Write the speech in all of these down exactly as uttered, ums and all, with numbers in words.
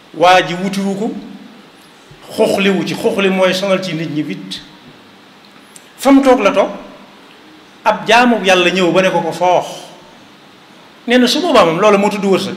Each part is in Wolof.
waa ji wutiwu ko xooxliwu ci xooxli mooy sonal ci nit ñi bit fa mu toog la toog ab jaamu yàlla ñëw ba ne ko ko foox nee na su boobaa moom loolu moo tudd wërsëg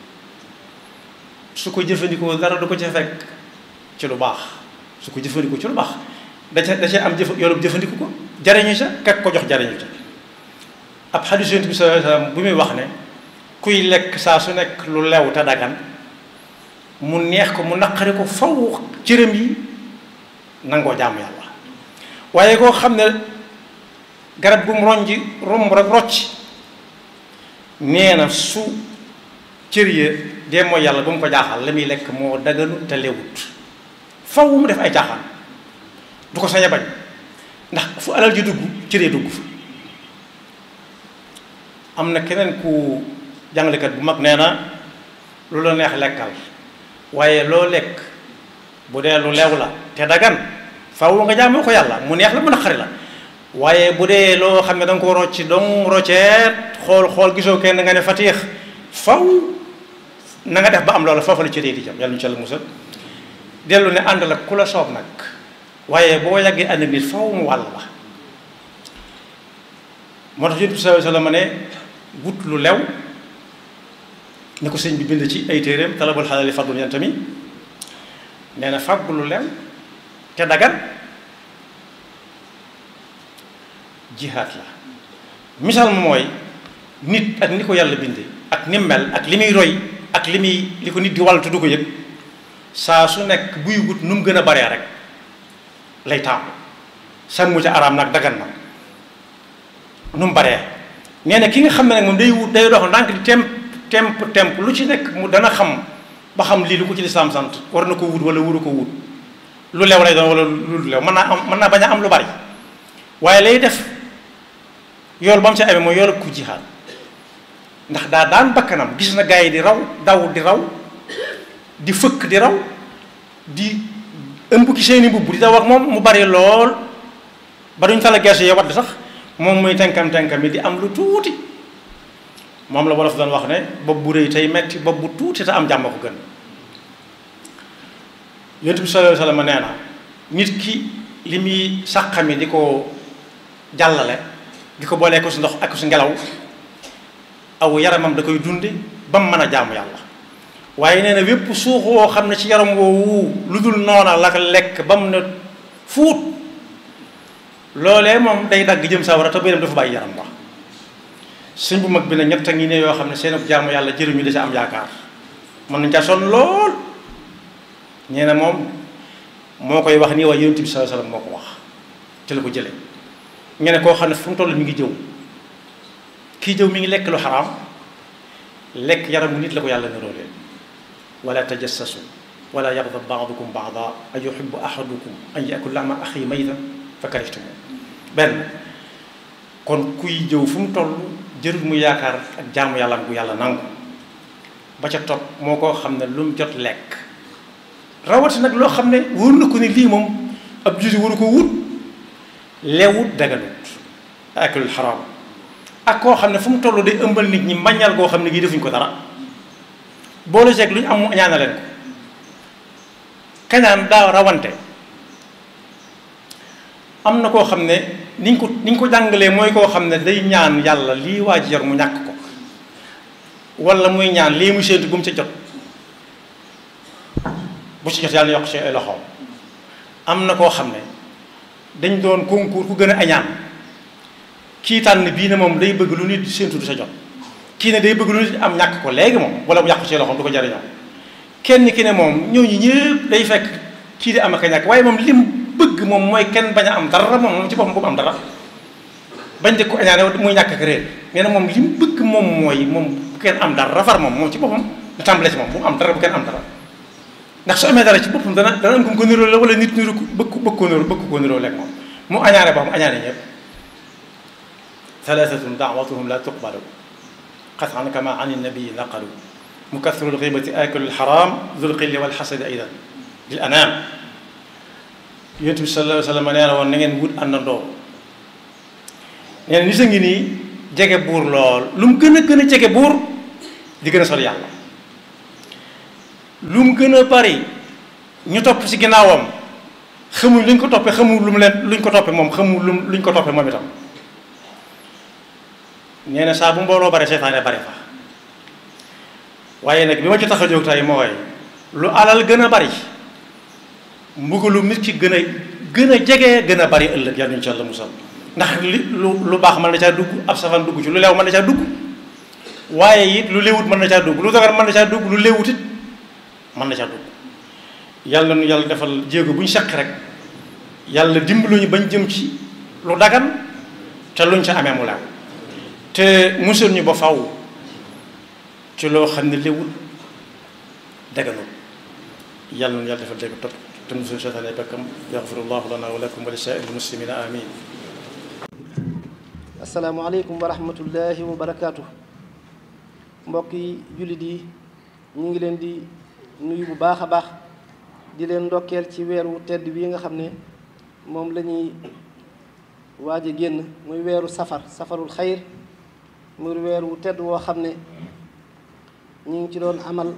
su ko jëfandikoo dara du ko ca fekk ci lu baax su ko jëfandikoo ci lu baax da ca da ca am jëf yoolu jëfandiku ko jariñu ca kak ko jox jariñu ca ab xadiis Yonent bi sallallahu alayhi wasallam bu muy wax ne kuy lekk saa su nekk lu lew te dagan mu neex ko mu naqari ko faw cëram yi nangoo jaamu yàlla waaye koo xam ne garab gu mu ronji romb rek rocc nee na su cër ya dee mooy yàlla ba mu ko jaaxal la muy lekk moo daganu te lewut faw mu def ay jaaxal du ko sañ a bañ ndax fu alal ji dugg cëree dugg fa am na keneen ku jàngalekat bu mag nee na lu la neex lekkal waaye loo lekk bu dee lu leew la te dagan faw nga jaamoo ko yàlla mu neex la mu naqari la waaye bu dee loo xam ne da nga ko rocci dong rocceet xool xool gisoo kenn nga ne fatiix faw na nga def ba am loola foofa la cëree di jam yàlla ñu ci la musal dellu ne ànd la ku la soob nag waaye boo yàggee ànd nit faw mu wàll la moo tax Yonent bi sallallahu alayhi wasallam ne wut lu lew ni ko sëñ bi bind ci ay téeréem talabul xalaali fadlun yantami nee na fàggu lu lew te dagan jihaat la misaal ma mooy nit ak ni ko yàlla bindee ak ni mel ak li muy roy ak li muy li ko nit di wàll te du ko yëg saa su nekk buy wut nu mu gën a baree rek lay taamu sàmmu ca araam nag dagan na nu mu baree nee na ki nga xam ne nag moom day wut day dox ndànk di temp temp temp lu ci nekk mu dana xam ba xam lii lu ko ci lislaam sant war na ko wut wala wuru ko wut lu lew lay doon wala lu lew mën naa am mën naa bañ a am lu bari waaye lay def yool ba mu ca amee mooy yoolu ku jihaad ndax daa daan bakkanam gis na gaa yi di raw daw di raw di fëkk di raw di ëmb ki seeni mbubb di daw ak moom mu bari lool ba duñ fa la gerse yow wadd sax moom muy tenkam tenkam yi di am lu tuuti moom la wolof doon wax ne bopp bu rëy tey metti bopp bu tuuti te am jàmm ko gën Yonent bi sallallahu alayhi wasallam nee na nit ki li muy sàqami di ko jàllale di ko boolee ko si ndox ak si ngelaw aw yaramam da koy dunde ba mu mën a jaamu yàlla waaye nee na wépp suux woo xam ne ci yaram woowu lu dul noona la ko lekk ba mu ne fuut loolee moom day dagg jëm sawara te biiram dafa bàyyi yaram wax sëñ bu mag bi ne ñett a ngi ne yoo xam ne seen jaamu yàlla jëriñu da ca am yaakaar mën nañ caa sonn lool ñee na moom moo koy wax nii waaye Yonent bi sallallahu alayhi wasallam moo ko wax te la ko jële ñu ne koo xam ne fu mu toll mi ngi jëw kii jëw mi ngi lekk lu xaraam lekk yaramu nit la ko yàlla niroo leen wala tajassasu wala yaghdab ba'dukum ba'dan an yuhibbu ahadukum an ya'kula lahma akhihi maytan fa karihtumuh benn kon kuy jëw fu mu toll jërul mu yaakaar ak jaamu yàlla bu yàlla nangu ba ca topp moo koo xam ne lu mu jot lekk rawati nag loo xam ne wóor na ko ni lii moom ab jusi waru ko wut leewut daganut akalul xaraam ak koo xam ne fu mu toll day ëmbal nit ñi mbañal koo xam ne gii defuñ ko dara boole seeg lu ñu am mu ñaana leen ko kañaan daa rawante am na koo xam ne niñ ko niñ ko jàngalee mooy koo xam ne day ñaan yàlla lii waa ji yor mu ñàkk ko wala muy ñaan lii mu séentu bu mu ci jot bu ci jot yàlla yokk ci ay loxoom am na koo xam ne dañ doon concours ku gën a añaan kii tànn bii ne moom day bëgg lu nit séentu du sa jot kii ne day bëgg lu nit am ñàkk ko léegi moom wala mu yàqu ci loxoom du ko jariñoo kenn ki ne moom ñooñu ñëpp day fekk kii di am ak a ñàkk waaye moom lim bëgg moom mooy kenn bañ a am dara moom moom ci boppam bu am dara bañ de ko añaane muy ñàkk ak réer nee na moom lim bëgg moom mooy moom bu kenn am dara far moom moom ci boppam du tàmbale ci moom bu mu am dara bu kenn am dara ndax su amee dara ci boppam dana dana am ko ko niroo la wala nit niru bëgg bëgg ko niroo bëgg ko niroo lekk moom mu añaane boppam añaane ñëpp thalathatun da'watuhum la tuqbalu qat'an kama an an-nabi naqalu mukaththiru al-ghibati akilu al-haram dhul qilli wal hasadi aydan lil anam Yonent bi sallallahu alayhi wa sallam nee na woon na ngeen wut àndandoo nee na nit a ngi nii jege buur lool lu mu gën a gën a jege buur di gën a sori yàlla lu mu gën a bari ñu topp ci ginnaawam xamuñ luñ ko toppee xamuñ lu mu leen luñ ko toppee moom xamuñ lu luñ ko toppee moom itam nee na saa bu mbooloo bare seytaane bare fa waaye nag bi ma ci tax a jóg tey mooy lu alal gën a bari mbugalu nit ki gën a gën a jege gën a bari ëllëg yàlla ñu ci Yàlla musal ndax li lu lu baax mën na caa dugg ab safan dugg ci lu leew mën na caa dugg waaye it lu léewut mën na caa dugg lu dagar mën na caa dugg lu léewut it mën na caa dugg yàlla nu yàlla defal jéego bu ñu seq rek yàlla dimbaluñu bañ jëm ci lu dagan te luñ ca amee mu leew te musal ñu ba faw ci loo xam ne léewut daganul yàlla nu yàlla defal dégg topp te musul seytaane bekkam yaxfirullahu lana wa lakum wa li saa'iril muslimina amin. asalaamaaleykum wa rahmatullahi wa barakaatu. mbokki jullit yi ñu ngi leen di nuyu bu baax a baax di leen ndokkeel ci weeru tedd bii nga xam ne moom la ñuy waaj a génn muy weeru safar safarul xayr muy weeru tedd woo xam ne ñu ngi ci doon amal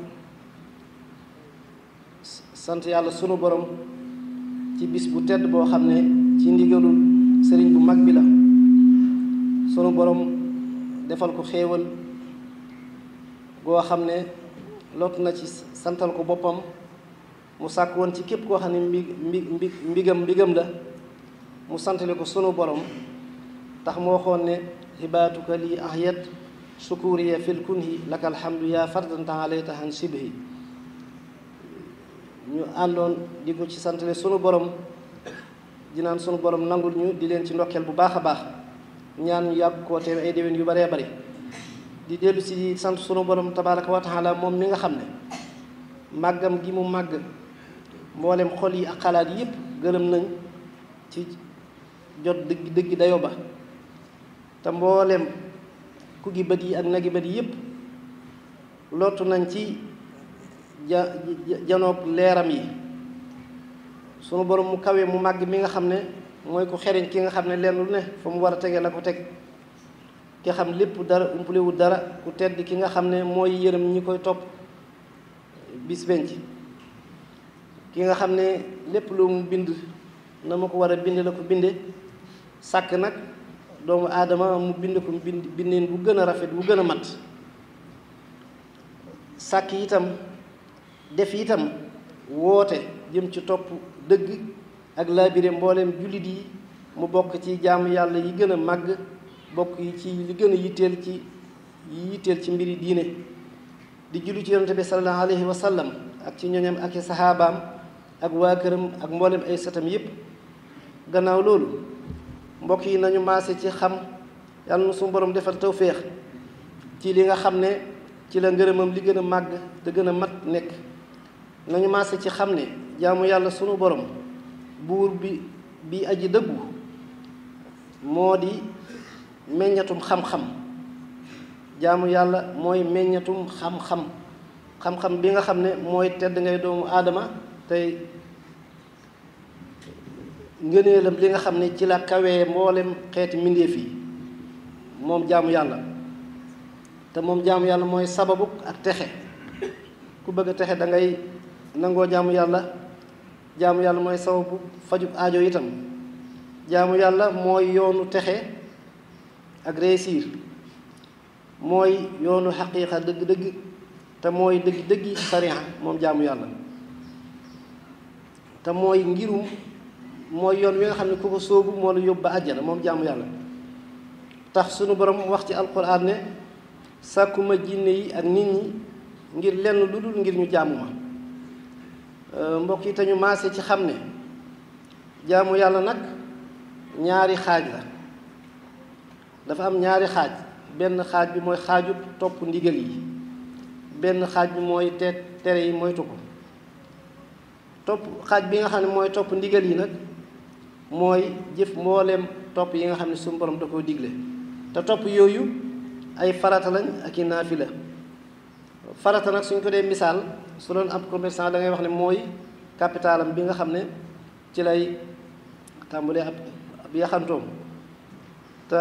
sant yàlla sunu borom ci bis bu tedd boo xam ne ci ndigalul sëriñ bu mag bi la sunu borom defal ko xéewal goo xam ne lot na ci santal ko boppam mu sàkk woon ci képp koo xam ne mbi mbi mbigam mbigam la mu santale ko sunu borom tax moo waxoon ne hibaatuka lii ahyat sukuriya fil kunhi laka alhamdu yaa fardan taalayta han sibhi ñu àndoon di ko ci santale sunu borom di naan sunu borom nangul ñu di leen ci ndokkeel bu baax a baax ñaan ñu yàgg koo teew ay déwén yu baree bari di dellu si di sant sunu borom tabaraka wa taala moom mi nga xam ne màggam gi mu màgg mboolem xol yi ak xalaat yépp gërëm nañ ci jot dëgg dëgg dayo ba te mboolem ku gi bët yi ak nagi bët yi yépp lottu nañ ci ja janoog leeram yi sunu borom mu kawe mu màgg mi nga xam ne mooy ko xeriñ ki nga xam ne lenn lu ne fa mu war a tege la ko teg ki xam lépp dara umpalewul dara ku tedd ki nga xam ne mooy yërëm ñi koy topp bis benc ki nga xam ne lépp lu mu bind na ma ko war a bind la ko binde sàkk nag doomu aadama mu bind ko bind bindeen bu gën a rafet bu gën a mat sàkk itam def itam woote jëm ci topp dëgg ak laabire mbooleem jullit yi mu bokk ci jaamu yàlla yi gën a màgg bokk yi ci li gën a yitteel ci yitteel ci mbiri diine di julli ci yonente bi sallallahu alayhi wa sallam ak ci ñoñam ak ci saxaabaam ak waa këram ak mboolem ay satam yépp gannaaw loolu mbokk yi nañu maase ci xam yàlla na suñu borom defal tawféex ci li nga xam ne ci la ngërëmam li gën a màgg te gën a mat nekk nañu maase ci xam ne jaamu yàlla sunu borom buur bi bi aji dëggu moo di meññatum xam-xam jaamu yàlla mooy meññatum xam-xam xam-xam bi nga xam ne mooy tedd ngay doomu aadama tey ngëneelam li nga xam ne ci la kawee mboolem xeeti mbindéef yi moom jaamu yàlla te moom jaamu yàlla mooy sababu ak texe ku bëgg a texe da ngay nangoo jaamu yàlla jaamu yàlla mooy sababu fajub aajo itam jaamu yàlla mooy yoonu texe ak réussir mooy yoonu xaqiiqa dëgg-dëgg te mooy dëgg-dëggi sariya moom jaamu yàlla te mooy ngirum mooy yoon wi nga xam ne ku ko sóobu moo la yóbbu ba àjjana moom jaamu yàlla tax sunu borom wax ci alquran ne sàkkuma jinne yi ak nit ñi ngir lenn lu dul ngir ñu jaamu ma mbokk yi te ñu maase ci xam ne jaamu yàlla nag ñaari xaaj la dafa am ñaari xaaj benn xaaj bi mooy xaaju topp ndigal yi benn xaaj bi mooy te tere yi moytu ko topp xaaj bi nga xam ne mooy topp ndigal yi nag mooy jëf mbooleem topp yi nga xam ne suñu borom da koo digle te topp yooyu ay farata lañ ak i naafila farata nag suñ ko dee misaal su doon ab commerçant da ngay wax ne mooy capitalam bi nga xam ne ci lay tàmbalee ab ab yaxantoom te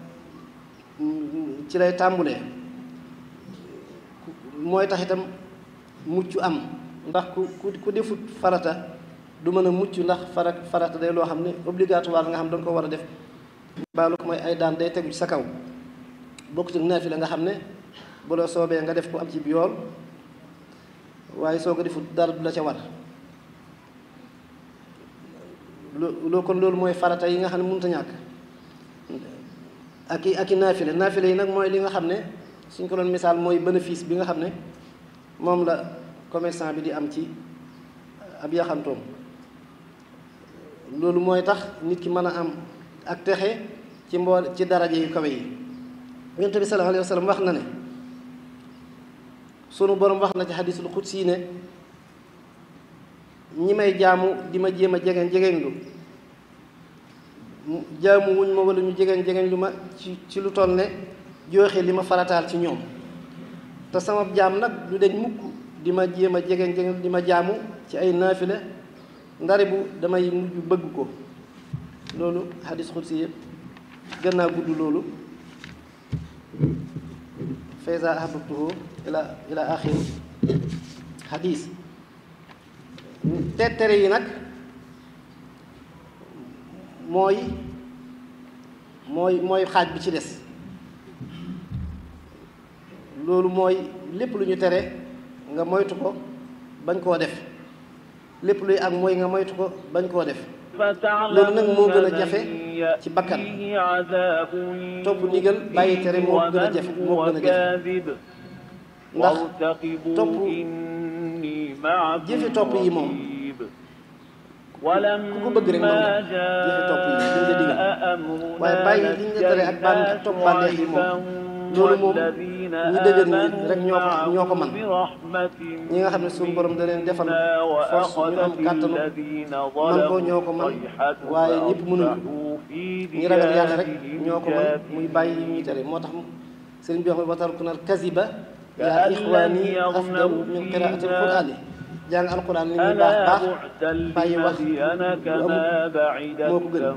ci lay tàmbulee mooy tax itam mucc am ndax ku ku ku defut farata du mën a mucc ndax fara farata day loo xam ne obligatoire nga xam da nga ko war a def baalu ko mooy ay daan day tegu ci sa kaw bokk ci naafila nga xam ne bu la soobee nga def ko am ci yool waaye soo ko defut dara du la ca war loo kon loolu mooy farata yi nga xam ne mënut a ñàkk ak i ak i naafile naafile yi nag mooy li nga xam ne suñ ko doon misaal mooy bénéfice bi nga xam ne moom la commerçant bi di am ci ab yaxantoom loolu mooy tax nit ki mën a am ak texe ci mbool ci daraja yu kawe yi Yonent bi sallallahu alayhi wa sallam wax na ne sunu borom wax na ci xadiisul xudsi ne ñi may jaamu di ma jéem a jegeñ jegeñ lu jaamu wuñ ma wala ñu jegeñ jegeñ lu ma ci ci lu toll ne jooxe li ma farataal ci ñoom te sama jaam nag du deñ mukk di ma jéem a jegeñ jegeñ di ma jaamu ci ay naafila ndari bu damay mujj bëgg ko loolu xadiis xudsi yëpp gën naa gudd loolu fayza ahbabtuhu ila ila axir xadiis te tere yi nag mooy mooy mooy xaaj bi ci des loolu mooy lépp lu ñu tere nga moytu ko bañ koo def lépp luy ak mooy nga moytu ko bañ koo def loolu nag moo gën a jafe ci bakkan topp ndigal bàyyi tere moo gën a jafe moo gën a jafe ndax topp jëfe topp yi moom ku ko bëgg rek mën nga jëfe topp yi liñ la digal waaye bàyyi liñ la tere ak bànn ak topp bànneex yi moom loolu moom ñi dëgër ñi rek ñoo ko ñoo ko man ñi nga xam ne suñu borom da leen defal force ñu am kàttanu man ko ñoo ko man waaye ñëpp mënuñu ñi ragal yàlla rek ñoo ko man muy bàyyi yi ñuy tere moo tax sëriñ bi wax ne wa tarkul kaziba yaa ixwaani afdalu min qiraatil qur'aani jàng alquran li muy baax baax bàyyi wax lu amul moo ko gën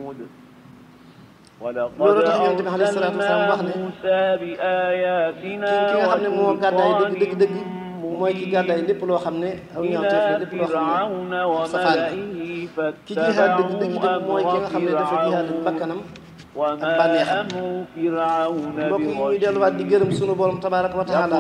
loolu tax yonent bi alayhi salaatu wasalaam wax ne ki ki nga xam ne moo gàddaay dëgg dëgg dëgg mooy ki gàddaay lépp loo xam ne aw ñaawteef la lépp loo xam ne safaan la ki jihaad dëgg dëgg dëgg mooy ki nga xam ne dafa jihaad ak bakkanam ak bànneexam mbokk yi ñuy delluwaat di gërëm sunu borom tabaaraka wa taala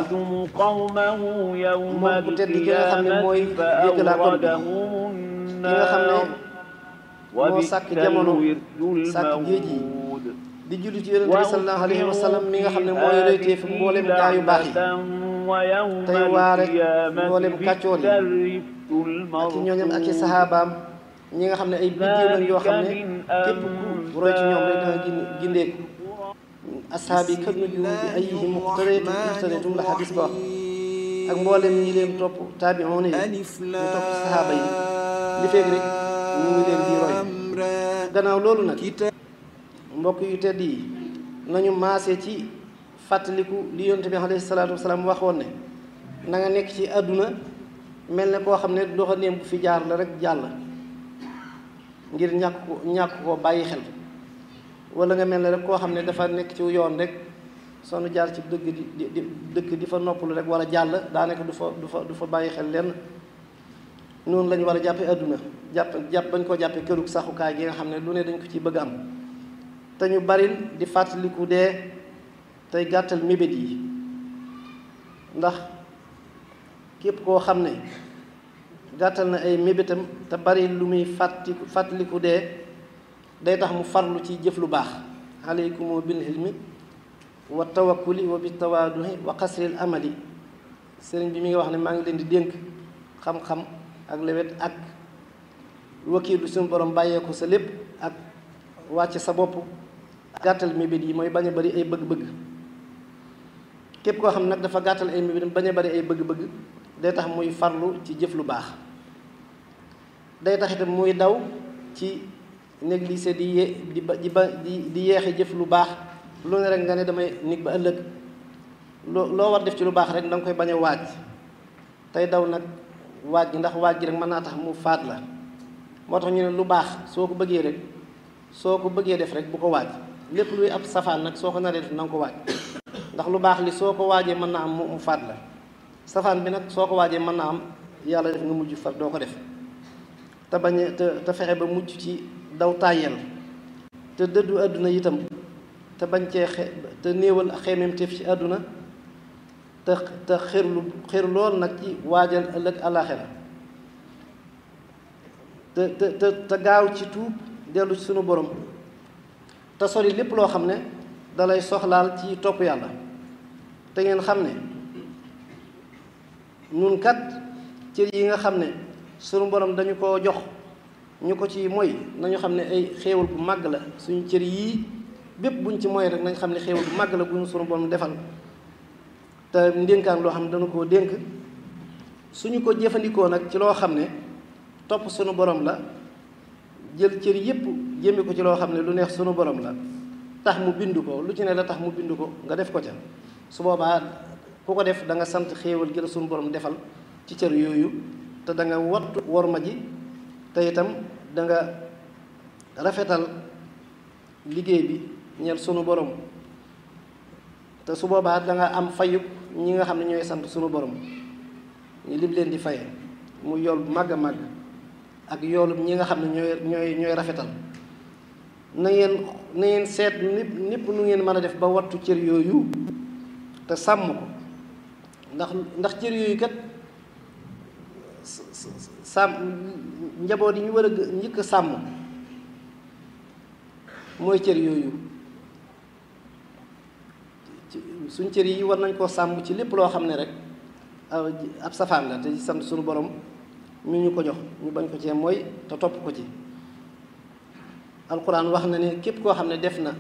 moom bu tedd ki nga xam ne mooy yëggalaa kon bi ki nga xam ne moo sàkk jamono sàkk géej yi di julli ci yonent bi sallallahu alayhi wa sallam mi nga xam ne mooy roytee fi mboolem gaa yu baax yi tey waa rek mboolem kàccoor yi ak i ñooñam ak i saxaabaam ñi nga xam ne ay biddiw lañ yoo xam ne képp ku roy ci ñoom rek danga gindeeku ashaab yi kat nujuum bi ayyihim muqtadaytum ihtadaytum la xadis ba wax ak mboolem ñi leen topp taabi'uun yi ñu topp saxaaba yi li feeg rek ñu ngi leen di roy gannaaw loolu nag mbokk yu tedd yi nañu maase ci fàttaliku li yonent bi alayhi salaatu wasalaam waxoon ne na nga nekk ci àdduna mel ne koo xam ne doxandéem bu fi jaar la rek jàll ngir ñàkk ko ñàkk ko bàyyi xel wala nga mel ne rek koo xam ne dafa nekk ci yoon rek sonu jaar ci dëgg di di dëkk di fa noppalu rek wala jàll daanaka du fa du fa du fa bàyyi xel lenn noonu lañu war a jàppe àdduna jàpp jàpp bañ koo jàppe kërug saxukaay gi nga xam ne lu ne dañ ko ciy bëgg am te ñu bari di fàttaliku dee tey gàttal mébét yi ndax képp koo xam ne gàttal na ay mébétam te bari lu muy fàttiku fàttaliku dee day tax mu farlu ci jëf lu baax aleykum bil ilmi wa tawakkuli wa bi tawaaduhi wa qasril amali sëriñ bi mi ngi wax ne maa ngi leen di dénk xam-xam ak lewet ak wakiilu suñu borom bàyyeeku sa lépp ak wàcc sa bopp gàttal mébét yi mooy bañ a bari ay bëgg-bëgg képp koo xam nag dafa gàttal ay mébét bañ a bari ay bëgg-bëgg day tax muy farlu ci jëf lu baax day tax itam muy daw ci négligé di ye di ba di ba di di yeexe jëf lu baax lu ne rek nga ne damay nit ba ëllëg loo loo war def ci lu baax rek da nga koy bañ a waaj tey daw nag waaj gi ndax waaj gi rek mën naa tax mu faat la moo tax ñu ne lu baax soo ko bëggee rek soo ko bëggee def rek bu ko waaj lépp luy ab safaan nag soo ko naree def na nga ko waaj ndax lu baax li soo ko waajee mën naa am mu faat la safaan bi nag soo ko waajee mën naa am yàlla def nga mujj far doo ko def te bañ te te fexe ba mucc ci daw tàyyel te dëddu àdduna itam te bañ cee xe te néewal xeememteef ci àdduna te te xërlu xër lool nag ci waajal ëllëg àllaaxira te te te te gaaw ci tuub dellu ci sunu borom te sori lépp loo xam ne dalay soxlaal ci topp yàlla te ngeen xam ne ñun kat cër yi nga xam ne sunu borom dañu ko jox ñu ko ci moy nañu xam ne ay xéewal bu màgg la suñu cër yii bépp buñ ci moy rek nañ xam ne xéewal bu màgg la bu ñu sunu borom defal te ndénkaan loo xam ne dañu koo dénk suñu ko jëfandikoo nag ci loo xam ne topp sunu borom la jël cër yépp jëme ko ci loo xam ne lu neex sunu borom la tax mu bind ko lu ci ne la tax mu bind ko nga def ko ca su boobaa ku ko def da nga sant xéewal gi la sunu borom defal ci cër yooyu te da nga wattu worma ji te itam da nga rafetal liggéey bi ñeel sunu borom te su boobaa da nga am fayub ñi nga xam ne ñooy sant sunu borom ñu lim leen di faye mu yool bu màgg a màgg ak yoolub ñi nga xam ne ñooy ñooy ñooy rafetal na ngeen na ngeen seet népp népp nu ngeen mën a def ba wattu cër yooyu te sàmm ko ndax ndax cër yooyu kat sàmm njaboot yi ñu war a njëkk a sàmm mooy cër yooyu suñ cër yi war nañ koo sàmm ci lépp loo xam ne rek ab safaan la te sant suñu borom mi ñu ko jox ñu bañ ko cee mooy te topp ko ci alquran wax na ne képp koo xam ne def na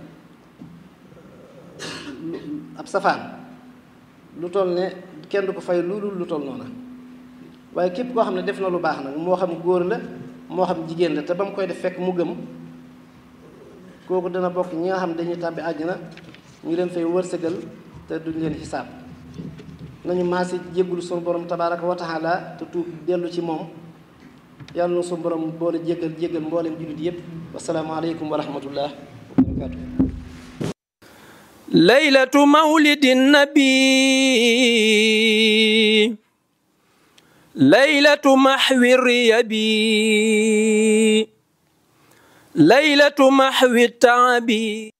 ab safaan lu toll ne kenn du ko fay lu dul lu toll noona waaye képp koo xam ne def na lu baax nag moo xam góor la moo xam jigéen la te ba mu koy def fekk mu gëm kooku dana bokk ñi nga xam ne dañuy tàbbi àjjana ñu leen fay wërsëgal te duñ leen xisaab nañu maasi jéggulu sunu borom tabaaraka wa taala te tuub dellu ci moom yàlla na sunu borom boole jéggal jéggal mboolem jullit yépp wasalaamaaleykum wa rahmatullah wa barakaatu. laylatu mawlidin nabi laylatu mahwi riyabi laylatu mahwi taabi